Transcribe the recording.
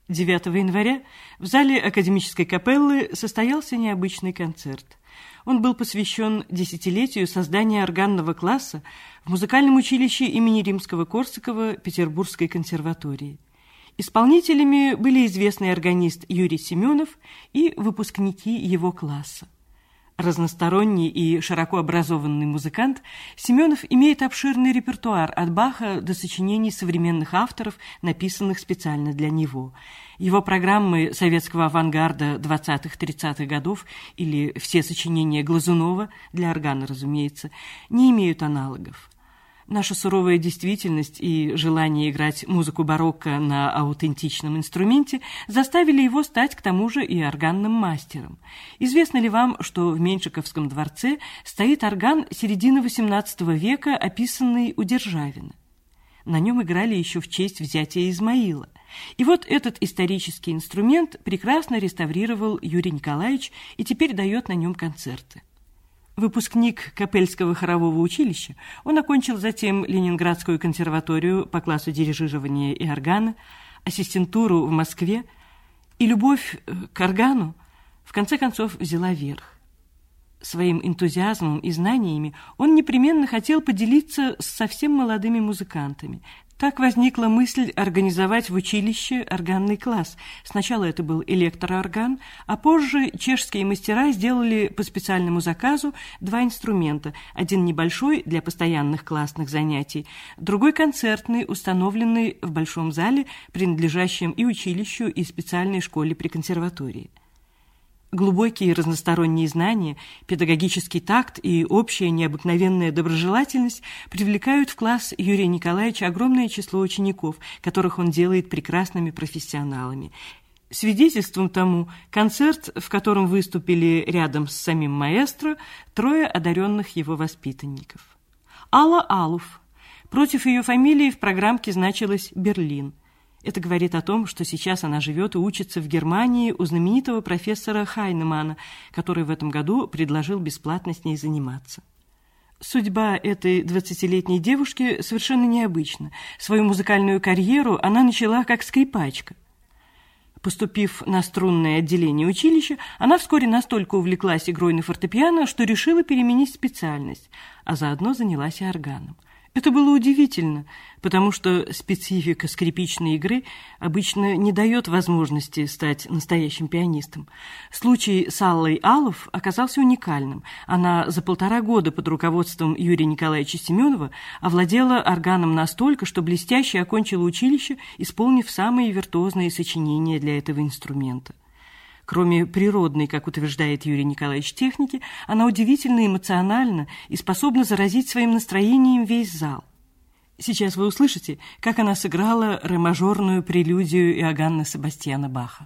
9 января в зале академической капеллы состоялся необычный концерт. Он был посвящен десятилетию создания органного класса в музыкальном училище имени Римского-Корсакова Петербургской консерватории. Исполнителями были известный органист Юрий Семенов и выпускники его класса. Разносторонний и широко образованный музыкант, Семенов имеет обширный репертуар от Баха до сочинений современных авторов, написанных специально для него. Его программы советского авангарда 20-30-х годов или все сочинения Глазунова, для органа, разумеется, не имеют аналогов. Наша суровая действительность и желание играть музыку барокко на аутентичном инструменте заставили его стать к тому же и органным мастером. Известно ли вам, что в Меньшиковском дворце стоит орган середины XVIII века, описанный у Державина? На нем играли еще в честь взятия Измаила. И вот этот исторический инструмент прекрасно реставрировал Юрий Николаевич и теперь дает на нем концерты. Выпускник Капельского хорового училища, он окончил затем Ленинградскую консерваторию по классу дирижирования и органа, ассистентуру в Москве, и любовь к органу в конце концов взяла верх. Своим энтузиазмом и знаниями он непременно хотел поделиться с совсем молодыми музыкантами. Так возникла мысль организовать в училище органный класс. Сначала это был электроорган, а позже чешские мастера сделали по специальному заказу 2 инструмента. Один небольшой для постоянных классных занятий, другой концертный, установленный в большом зале, принадлежащем и училищу, и специальной школе при консерватории. Глубокие разносторонние знания, педагогический такт и общая необыкновенная доброжелательность привлекают в класс Юрия Николаевича огромное число учеников, которых он делает прекрасными профессионалами. Свидетельством тому концерт, в котором выступили рядом с самим маэстро 3 одаренных его воспитанников. Алла Алуф. Против ее фамилии в программке значилось «Берлин». Это говорит о том, что сейчас она живет и учится в Германии у знаменитого профессора Хайнемана, который в этом году предложил бесплатно с ней заниматься. Судьба этой 20-летней девушки совершенно необычна. Свою музыкальную карьеру она начала как скрипачка. Поступив на струнное отделение училища, она вскоре настолько увлеклась игрой на фортепиано, что решила переменить специальность, а заодно занялась и органом. Это было удивительно, потому что специфика скрипичной игры обычно не дает возможности стать настоящим пианистом. Случай с Аллой Алуф оказался уникальным. Она за 1,5 года под руководством Юрия Николаевича Семенова овладела органом настолько, что блестяще окончила училище, исполнив самые виртуозные сочинения для этого инструмента. Кроме природной, как утверждает Юрий Николаевич, техники, она удивительно эмоциональна и способна заразить своим настроением весь зал. Сейчас вы услышите, как она сыграла ре-мажорную прелюдию Иоганна Себастьяна Баха.